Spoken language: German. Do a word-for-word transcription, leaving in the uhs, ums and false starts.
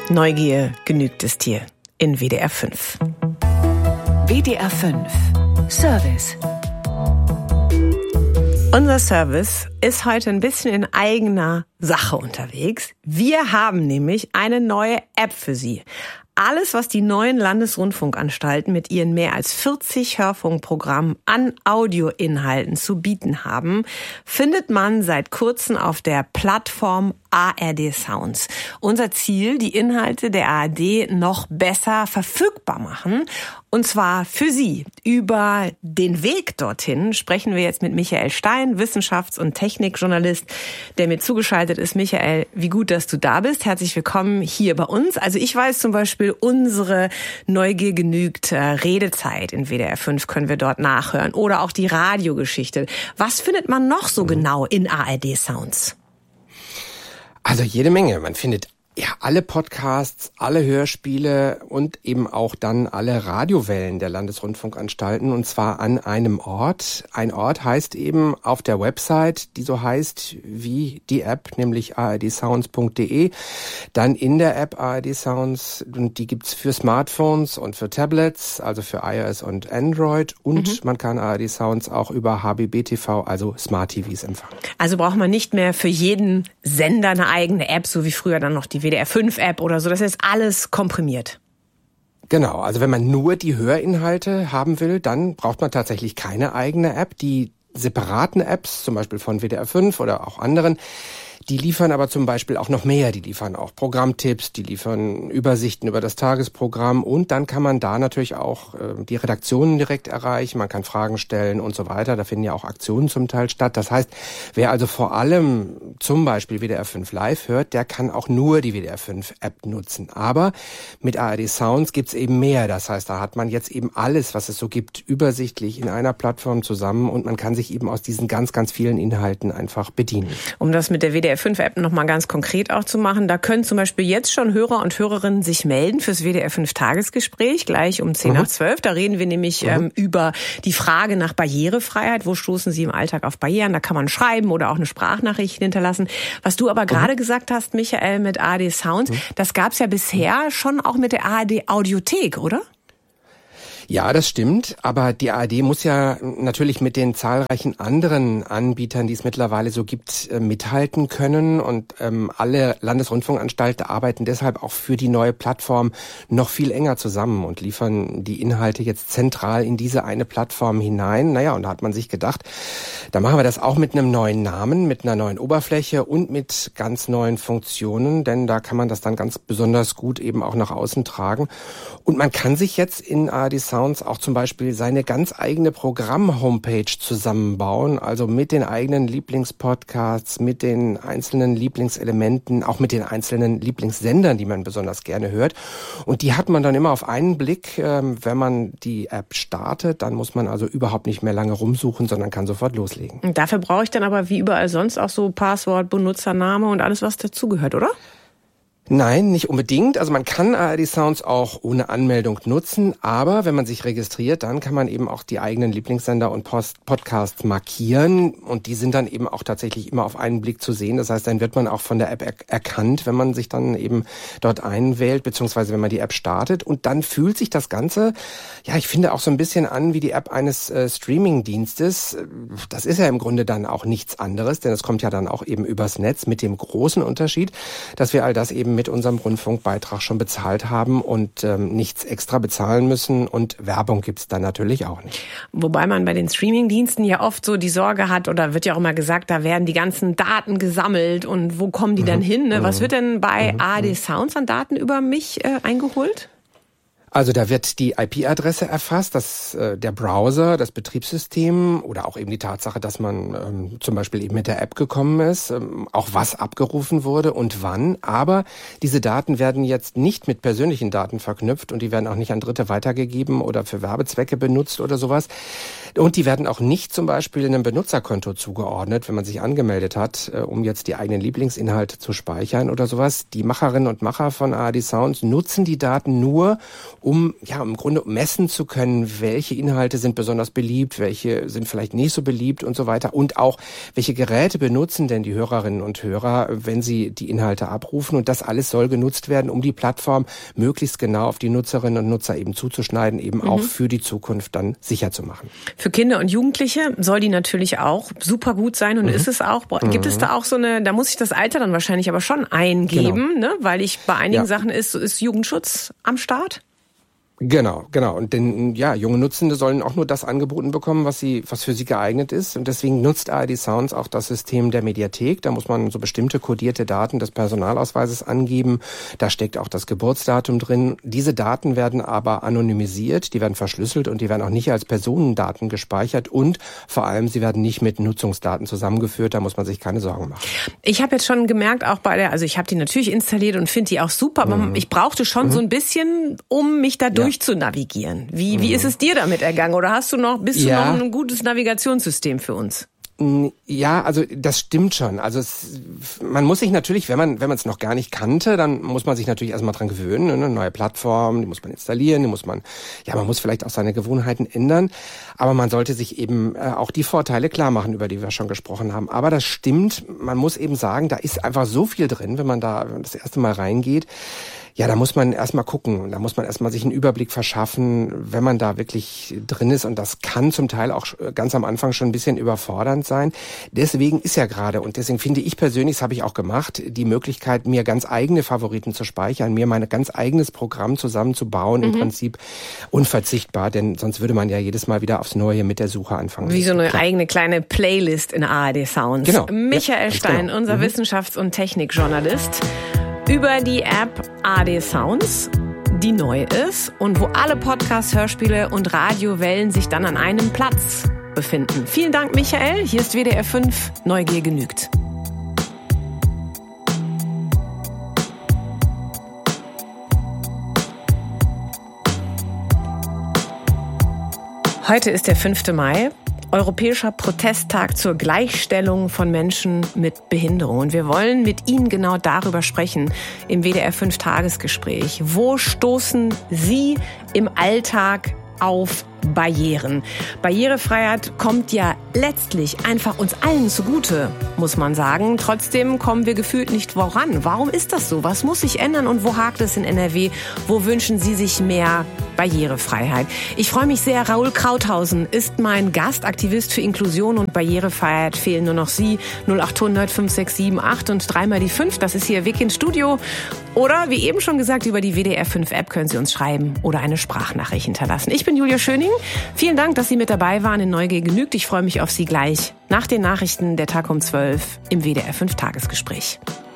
Neugier genügt es dir in W D R fünf. W D R fünf Service. Unser Service ist heute ein bisschen in eigener Sache unterwegs. Wir haben nämlich eine neue App für Sie. Alles, was die neuen Landesrundfunkanstalten mit ihren mehr als vierzig Hörfunkprogrammen an Audioinhalten zu bieten haben, findet man seit kurzem auf der Plattform A R D Sounds. Unser Ziel, die Inhalte der A R D noch besser verfügbar machen. Und zwar für Sie. Über den Weg dorthin sprechen wir jetzt mit Michael Stein, Wissenschafts- und Technikjournalist, der mir zugeschaltet ist. Michael, wie gut, dass du da bist. Herzlich willkommen hier bei uns. Also ich weiß zum Beispiel, unsere Neugier genügt äh, Redezeit in W D R fünf können wir dort nachhören. Oder auch die Radiogeschichte. Was findet man noch so genau in A R D Sounds? Also jede Menge. Man findet ja alle Podcasts, alle Hörspiele und eben auch dann alle Radiowellen der Landesrundfunkanstalten, und zwar an einem Ort. Ein Ort heißt eben auf der Website, die so heißt wie die App, nämlich a r d sounds punkt d e. Dann in der App A R D Sounds, und die gibt's für Smartphones und für Tablets, also für iOS und Android, und mhm. man kann A R D Sounds auch über H B B T V, also Smart T Vs, empfangen. Also braucht man nicht mehr für jeden Sender eine eigene App, so wie früher dann noch die W D R fünf App oder so. Das ist alles komprimiert. Genau, also wenn man nur die Hörinhalte haben will, dann braucht man tatsächlich keine eigene App. Die separaten Apps, zum Beispiel von W D R fünf oder auch anderen, die liefern aber zum Beispiel auch noch mehr. Die liefern auch Programmtipps, die liefern Übersichten über das Tagesprogramm, und dann kann man da natürlich auch äh, die Redaktionen direkt erreichen, man kann Fragen stellen und so weiter. Da finden ja auch Aktionen zum Teil statt. Das heißt, wer also vor allem zum Beispiel W D R fünf Live hört, der kann auch nur die W D R fünf App nutzen. Aber mit A R D Sounds gibt's eben mehr. Das heißt, da hat man jetzt eben alles, was es so gibt, übersichtlich in einer Plattform zusammen, und man kann sich eben aus diesen ganz, ganz vielen Inhalten einfach bedienen. Um das mit der W D R fünf App noch mal ganz konkret auch zu machen. Da können zum Beispiel jetzt schon Hörer und Hörerinnen sich melden fürs W D R fünf Tagesgespräch, gleich um zehn nach zwölf. Da reden wir nämlich mhm. ähm, über die Frage nach Barrierefreiheit. Wo stoßen Sie im Alltag auf Barrieren? Da kann man schreiben oder auch eine Sprachnachricht hinterlassen. Was du aber gerade mhm. gesagt hast, Michael, mit A R D Sounds, mhm. das gab's ja bisher schon auch mit der A R D Audiothek, oder? Ja, das stimmt, aber die A R D muss ja natürlich mit den zahlreichen anderen Anbietern, die es mittlerweile so gibt, mithalten können, und ähm, alle Landesrundfunkanstalten arbeiten deshalb auch für die neue Plattform noch viel enger zusammen und liefern die Inhalte jetzt zentral in diese eine Plattform hinein. Naja, und da hat man sich gedacht, da machen wir das auch mit einem neuen Namen, mit einer neuen Oberfläche und mit ganz neuen Funktionen, denn da kann man das dann ganz besonders gut eben auch nach außen tragen. Und man kann sich jetzt in A R D Sounds auch zum Beispiel seine ganz eigene Programm-Homepage zusammenbauen, also mit den eigenen Lieblingspodcasts, mit den einzelnen Lieblingselementen, auch mit den einzelnen Lieblingssendern, die man besonders gerne hört. Und die hat man dann immer auf einen Blick, wenn man die App startet. Dann muss man also überhaupt nicht mehr lange rumsuchen, sondern kann sofort loslegen. Und dafür brauche ich dann aber wie überall sonst auch so Passwort, Benutzername und alles, was dazugehört, oder? Nein, nicht unbedingt. Also man kann A R D Sounds auch ohne Anmeldung nutzen, aber wenn man sich registriert, dann kann man eben auch die eigenen Lieblingssender und Post- Podcasts markieren, und die sind dann eben auch tatsächlich immer auf einen Blick zu sehen. Das heißt, dann wird man auch von der App er- erkannt, wenn man sich dann eben dort einwählt, beziehungsweise wenn man die App startet, und dann fühlt sich das Ganze, ja, ich finde auch so ein bisschen an wie die App eines äh, Streaming-Dienstes. Das ist ja im Grunde dann auch nichts anderes, denn es kommt ja dann auch eben übers Netz, mit dem großen Unterschied, dass wir all das eben mit unserem Rundfunkbeitrag schon bezahlt haben und ähm, nichts extra bezahlen müssen, und Werbung gibt's dann natürlich auch nicht. Wobei man bei den Streamingdiensten ja oft so die Sorge hat, oder wird ja auch immer gesagt, da werden die ganzen Daten gesammelt, und wo kommen die mhm. dann hin? Ne? Was wird denn bei mhm. A R D Sounds an Daten über mich äh, eingeholt? Also da wird die I P-Adresse erfasst, das, äh, der Browser, das Betriebssystem, oder auch eben die Tatsache, dass man ähm, zum Beispiel eben mit der App gekommen ist, ähm, auch was abgerufen wurde und wann. Aber diese Daten werden jetzt nicht mit persönlichen Daten verknüpft, und die werden auch nicht an Dritte weitergegeben oder für Werbezwecke benutzt oder sowas. Und die werden auch nicht zum Beispiel einem Benutzerkonto zugeordnet, wenn man sich angemeldet hat, um jetzt die eigenen Lieblingsinhalte zu speichern oder sowas. Die Macherinnen und Macher von A R D Sounds nutzen die Daten nur, um ja im Grunde messen zu können, welche Inhalte sind besonders beliebt, welche sind vielleicht nicht so beliebt und so weiter. Und auch, welche Geräte benutzen denn die Hörerinnen und Hörer, wenn sie die Inhalte abrufen. Und das alles soll genutzt werden, um die Plattform möglichst genau auf die Nutzerinnen und Nutzer eben zuzuschneiden, eben mhm. auch für die Zukunft dann sicher zu machen. Für Kinder und Jugendliche soll die natürlich auch super gut sein und mhm. ist es auch. Gibt mhm. es da auch so eine, da muss ich das Alter dann wahrscheinlich aber schon eingeben, genau. ne? Weil ich bei einigen ja. Sachen ist, ist Jugendschutz am Start? Genau, genau. Und denn ja, junge Nutzende sollen auch nur das angeboten bekommen, was sie, was für sie geeignet ist. Und deswegen nutzt A R D Sounds auch das System der Mediathek. Da muss man so bestimmte kodierte Daten des Personalausweises angeben. Da steckt auch das Geburtsdatum drin. Diese Daten werden aber anonymisiert, die werden verschlüsselt und die werden auch nicht als Personendaten gespeichert. Und vor allem, sie werden nicht mit Nutzungsdaten zusammengeführt. Da muss man sich keine Sorgen machen. Ich habe jetzt schon gemerkt, auch bei der, also ich habe die natürlich installiert und finde die auch super, aber mhm. ich brauchte schon mhm. so ein bisschen, um mich da durch zu navigieren. Wie, wie ist es dir damit ergangen? Oder hast du noch, bist du ja. noch ein gutes Navigationssystem für uns? Ja, also das stimmt schon. Also es, man muss sich natürlich, wenn man wenn man es noch gar nicht kannte, dann muss man sich natürlich erstmal dran gewöhnen. Eine neue Plattform, die muss man installieren, die muss man, ja, man muss vielleicht auch seine Gewohnheiten ändern. Aber man sollte sich eben äh, auch die Vorteile klar machen, über die wir schon gesprochen haben. Aber das stimmt, man muss eben sagen, da ist einfach so viel drin, wenn man da das erste Mal reingeht. Ja, da muss man erstmal gucken, da muss man erstmal sich einen Überblick verschaffen, wenn man da wirklich drin ist. Und das kann zum Teil auch ganz am Anfang schon ein bisschen überfordernd sein. Deswegen ist ja gerade, und deswegen finde ich persönlich, das habe ich auch gemacht, die Möglichkeit, mir ganz eigene Favoriten zu speichern, mir mein ganz eigenes Programm zusammenzubauen, mhm. im Prinzip unverzichtbar. Denn sonst würde man ja jedes Mal wieder aufs Neue mit der Suche anfangen. Wie so eine Klar. eigene kleine Playlist in A R D Sounds. Genau. Michael ja, Stein, genau. unser mhm. Wissenschafts- und Technikjournalist, über die App A R D Sounds, die neu ist und wo alle Podcasts, Hörspiele und Radiowellen sich dann an einem Platz befinden. Vielen Dank, Michael. Hier ist W D R fünf. Neugier genügt. Heute ist der fünfte Mai. Europäischer Protesttag zur Gleichstellung von Menschen mit Behinderung. Und wir wollen mit Ihnen genau darüber sprechen im W D R fünf Tagesgespräch. Wo stoßen Sie im Alltag auf Barrieren? Barrierefreiheit kommt ja letztlich einfach uns allen zugute, muss man sagen. Trotzdem kommen wir gefühlt nicht voran. Warum ist das so? Was muss sich ändern und wo hakt es in N R W? Wo wünschen Sie sich mehr Barrierefreiheit? Ich freue mich sehr. Raoul Krauthausen ist mein Gast, Aktivist für Inklusion und Barrierefreiheit. Fehlen nur noch Sie. null acht hundert fünf sechs sieben acht und dreimal die fünf. Das ist hier Weg ins Studio. Oder wie eben schon gesagt, über die W D R fünf App können Sie uns schreiben oder eine Sprachnachricht hinterlassen. Ich bin Julia Schöning. Vielen Dank, dass Sie mit dabei waren in Neugier genügt. Ich freue mich auf Sie gleich nach den Nachrichten der Tag um zwölf im W D R fünf Tagesgespräch.